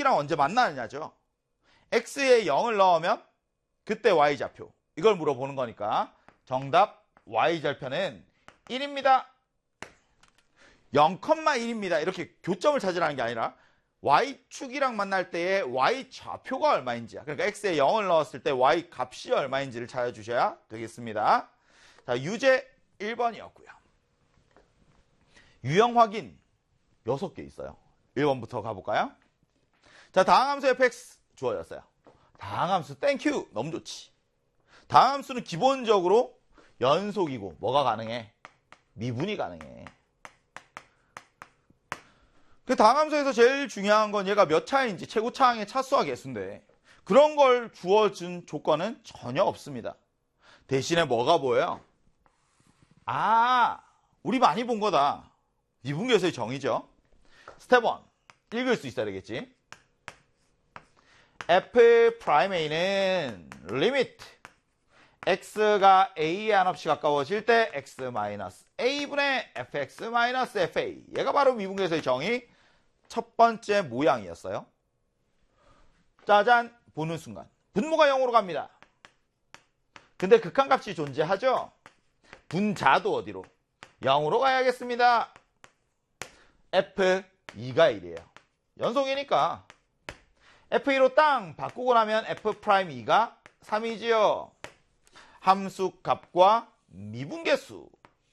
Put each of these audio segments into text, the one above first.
y축이랑 언제 만나느냐죠. x에 0을 넣으면 그때 y좌표. 이걸 물어보는 거니까 정답 y절편은 1입니다. 0,1입니다. 이렇게 교점을 찾으라는 게 아니라 y축이랑 만날 때의 y좌표가 얼마인지야. 그러니까 x에 0을 넣었을 때 y 값이 얼마인지를 찾아주셔야 되겠습니다. 자, 유제 1번이었고요. 유형 확인 6개 있어요. 1번부터 가볼까요? 자, 다항함수 fx 주어졌어요. 다항함수 땡큐 너무 좋지. 다항함수는 기본적으로 연속이고 뭐가 가능해? 미분이 가능해. 그 다항함수에서 제일 중요한 건 얘가 몇 차인지 최고차항의 차수와 개수인데 그런 걸 주어준 조건은 전혀 없습니다. 대신에 뭐가 보여요? 아, 우리 많이 본 거다. 미분계수의 정의죠. 스텝 1 읽을 수 있어야 되겠지. f'A는 리미트 x가 a에 한없이 가까워질 때 x-a분의 fx-fa. 얘가 바로 미분계수의 정의 첫 번째 모양이었어요. 짜잔, 보는 순간 분모가 0으로 갑니다. 근데 극한값이 존재하죠. 분자도 어디로? 0으로 가야겠습니다. f2가 1이에요. 연속이니까 f2로 땅 바꾸고 나면 f'2가 3이지요. 함수 값과 미분계수.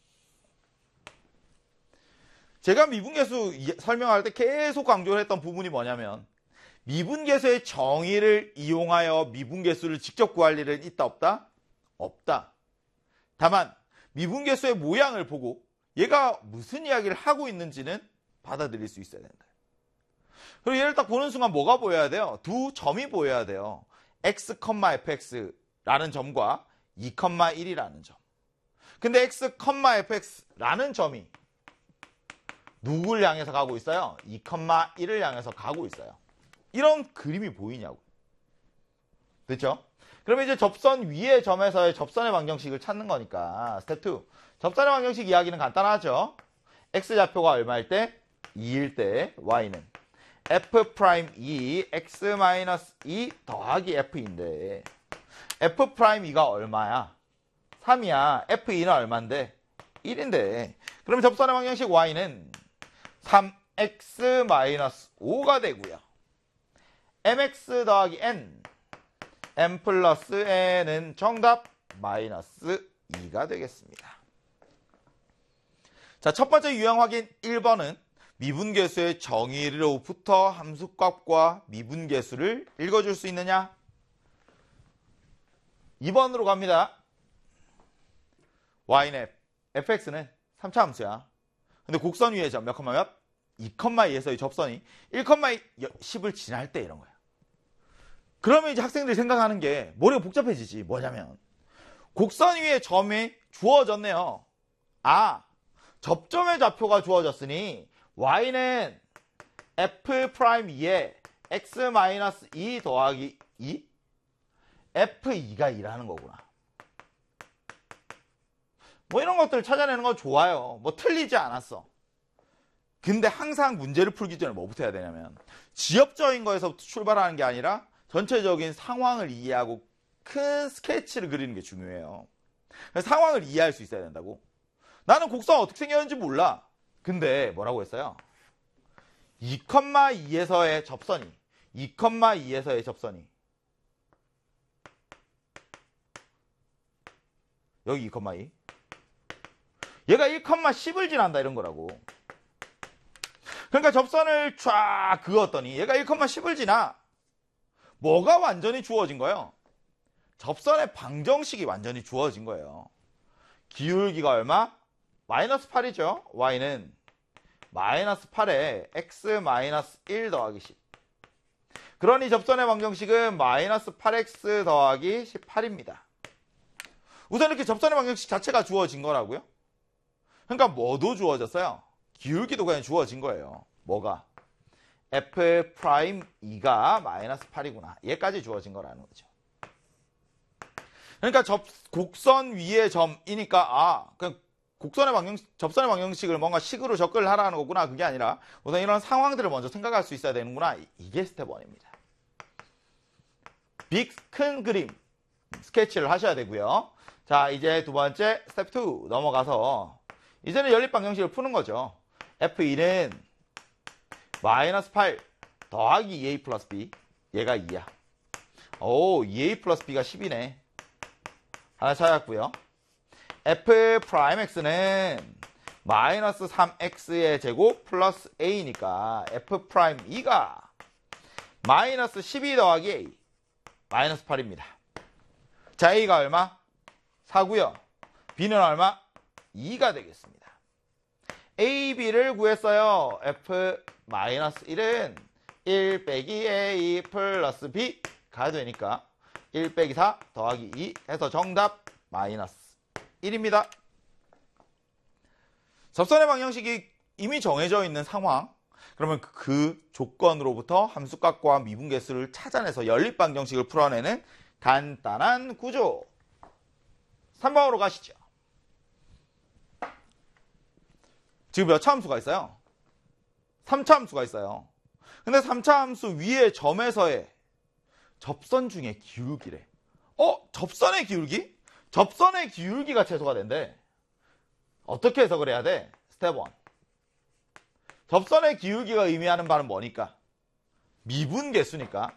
제가 미분계수 설명할 때 계속 강조를 했던 부분이 뭐냐면 미분계수의 정의를 이용하여 미분계수를 직접 구할 일은 있다 없다? 없다. 다만 미분계수의 모양을 보고 얘가 무슨 이야기를 하고 있는지는 받아들일 수 있어야 된다. 그리고 얘를 딱 보는 순간 뭐가 보여야 돼요? 두 점이 보여야 돼요. x, fx라는 점과 2,1이라는 점. 근데 x, fx라는 점이 누구를 향해서 가고 있어요? 2,1을 향해서 가고 있어요. 이런 그림이 보이냐고. 됐죠? 그러면 이제 접선 위의 점에서의 접선의 방정식을 찾는 거니까 스텝 2. 접선의 방정식 이야기는 간단하죠. x좌표가 얼마일 때? 2일 때 y는 f'2 x-2 더하기 f인데 f'2가 얼마야? 3이야. f2는 얼만데? 1인데. 그러면 접선의 방정식 y는 3x-5가 되고요. mx 더하기 n 플러스 n은 정답 마이너스 2가 되겠습니다. 자, 첫 번째 유형 확인 1번은 미분계수의 정의로부터 함수값과 미분계수를 읽어줄 수 있느냐? 2번으로 갑니다. y는 fx는 3차 함수야. 근데 곡선 위의 점 몇 컴마 몇? 2,2에서의 접선이 1,10을 지날 때 이런 거야. 그러면 이제 학생들이 생각하는 게 머리가 복잡해지지. 뭐냐면 곡선 위에 점이 주어졌네요. 아, 접점의 좌표가 주어졌으니 y는 f'2에 x-2 더하기 2 f2가 2라는 거구나. 뭐 이런 것들을 찾아내는 건 좋아요. 뭐 틀리지 않았어. 근데 항상 문제를 풀기 전에 뭐부터 해야 되냐면 지엽적인 거에서 출발하는 게 아니라 전체적인 상황을 이해하고 큰 스케치를 그리는 게 중요해요. 상황을 이해할 수 있어야 된다고. 나는 곡선 어떻게 생겼는지 몰라. 근데 뭐라고 했어요? 2,2에서의 접선이 2,2에서의 접선이 여기 2,2 얘가 1,10을 지난다 이런 거라고. 그러니까 접선을 쫙 그었더니 얘가 1,10을 지나. 뭐가 완전히 주어진 거예요? 접선의 방정식이 완전히 주어진 거예요. 기울기가 얼마? 마이너스 8이죠. y는 마이너스 8에 x-1 더하기 10. 그러니 접선의 방정식은 마이너스 8x 더하기 18입니다. 우선 이렇게 접선의 방정식 자체가 주어진 거라고요. 그러니까 뭐도 주어졌어요? 기울기도 그냥 주어진 거예요. 뭐가? f'2가 마이너스 8이구나. 얘까지 주어진 거라는 거죠. 그러니까 곡선 위의 점이니까 그냥 접선의 방정식을 뭔가 식으로 접근을 하라는 거구나. 그게 아니라 우선 이런 상황들을 먼저 생각할 수 있어야 되는구나. 이게 스텝 1입니다. 큰 그림 스케치를 하셔야 되고요. 자, 이제 두 번째 스텝 2 넘어가서 이제는 연립 방정식을 푸는 거죠. F1은 마이너스 8 더하기 2a 플러스 b, 얘가 2야. 오, 2a 플러스 b가 10이네. 하나 찾았고요. F'X는 마이너스 3x의 제곱 플러스 a니까 F'E가 마이너스 12 더하기 a 마이너스 8입니다. 자, a가 얼마? 4고요. b는 얼마? 2가 되겠습니다. a, b를 구했어요. F-1은 1 빼기 a 플러스 b가 되니까 1 빼기 4 더하기 2 해서 정답 마이너스 1입니다. 접선의 방정식이 이미 정해져 있는 상황, 그러면 그 조건으로부터 함수값과 미분계수를 찾아내서 연립 방정식을 풀어내는 간단한 구조. 3번으로 가시죠. 지금 몇 차 함수가 있어요? 3차 함수가 있어요. 근데 3차 함수 위에 점에서의 접선 중에 기울기래. 접선의 기울기? 접선의 기울기가 최소가 된대. 어떻게 해석을 해야 돼? 스텝 1. 접선의 기울기가 의미하는 바는 뭐니까? 미분계수니까.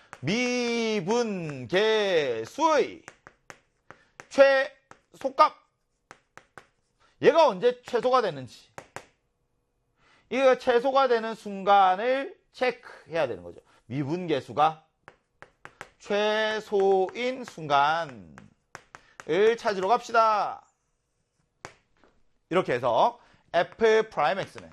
미분계수의 최소값. 얘가 언제 최소가 되는지. 이거 최소가 되는 순간을 체크해야 되는 거죠. 미분계수가 최소인 순간을 찾으러 갑시다. 이렇게 해서 F'X는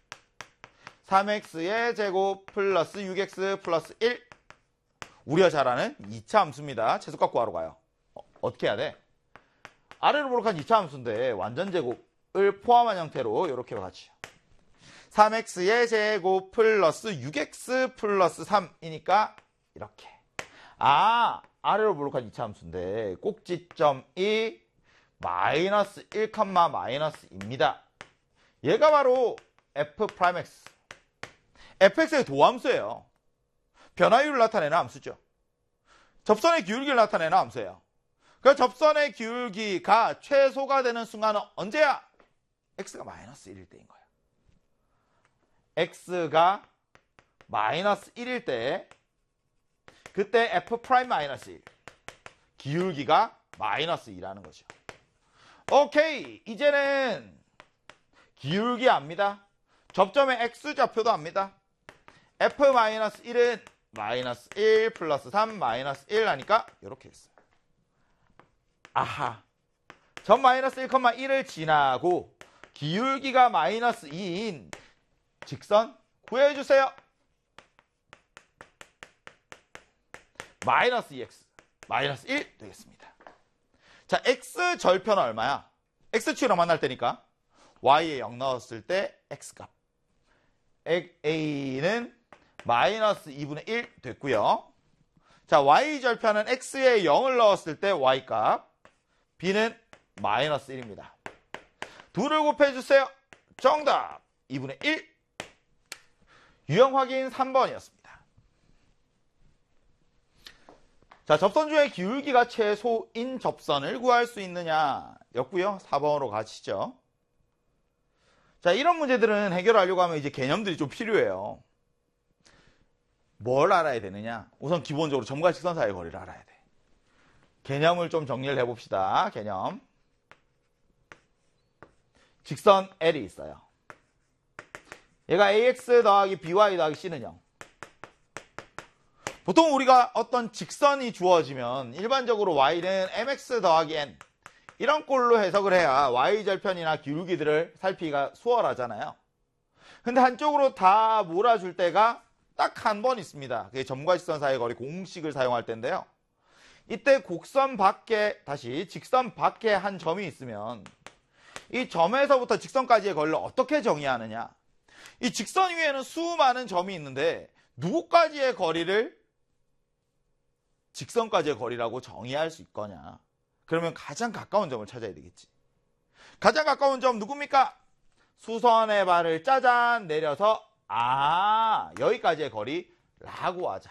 3x의 제곱 플러스 6x 플러스 1. 우리가 잘 아는 2차 함수입니다. 최소값 구하러 가요. 어떻게 해야 돼? 아래로 볼록한 2차 함수인데 완전 제곱을 포함한 형태로 이렇게 가지요. 3x의 제곱 플러스 6x 플러스 3이니까 이렇게. 아래로 볼록한 2차 함수인데 꼭지점이 마이너스 1, 마이너스 2입니다. 얘가 바로 F'X. fx의 도함수예요. 변화율을 나타내는 함수죠. 접선의 기울기를 나타내는 함수예요. 그 접선의 기울기가 최소가 되는 순간은 언제야? x가 마이너스 1일 때인 거예요. x가 마이너스 1일 때, 그때 F' 마이너스 1. 기울기가 마이너스 2라는 거죠. 오케이. 이제는 기울기 압니다. 접점의 x좌표도 압니다. F-1은 마이너스 1 플러스 3 마이너스 1 하니까 이렇게 했어요. 아하. 점 마이너스 1,1을 지나고 기울기가 마이너스 2인 직선 구해주세요. 마이너스 2x 마이너스 1 되겠습니다. 자, x 절편은 얼마야? x축이랑 만날 때니까 y에 0 넣었을 때 x값. a는 마이너스 2분의 1 됐고요. 자, y절편은 x에 0을 넣었을 때 y값. b는 마이너스 1입니다. 둘을 곱해주세요. 정답 2분의 1. 유형 확인 3번이었습니다. 자, 접선 중에 기울기가 최소인 접선을 구할 수 있느냐 였고요. 4번으로 가시죠. 자, 이런 문제들은 해결하려고 하면 이제 개념들이 좀 필요해요. 뭘 알아야 되느냐? 우선 기본적으로 점과 직선 사이의 거리를 알아야 돼. 개념을 좀 정리를 해봅시다. 개념. 직선 L이 있어요. 얘가 AX 더하기 BY 더하기 C는 0. 보통 우리가 어떤 직선이 주어지면 일반적으로 Y는 MX 더하기 N 이런 꼴로 해석을 해야 Y절편이나 기울기들을 살피기가 수월하잖아요. 근데 한쪽으로 다 몰아줄 때가 딱 한 번 있습니다. 그게 점과 직선 사이의 거리 공식을 사용할 때인데요. 이때 곡선 밖에, 다시 직선 밖에 한 점이 있으면 이 점에서부터 직선까지의 거리를 어떻게 정의하느냐. 이 직선 위에는 수많은 점이 있는데 누구까지의 거리를 직선까지의 거리라고 정의할 수 있거냐. 그러면 가장 가까운 점을 찾아야 되겠지. 가장 가까운 점 누굽니까? 수선의 발을 짜잔 내려서 여기까지의 거리라고 하자.